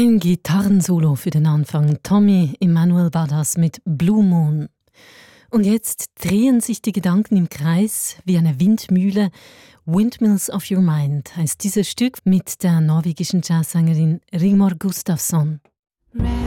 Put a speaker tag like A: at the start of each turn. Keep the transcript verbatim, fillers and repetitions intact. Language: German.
A: Ein Gitarrensolo für den Anfang. Tommy Emmanuel Badass mit Blue Moon. Und jetzt drehen sich die Gedanken im Kreis wie eine Windmühle. Windmills of Your Mind heißt dieses Stück mit der norwegischen Jazzsängerin Rigmor Gustafsson.
B: Red.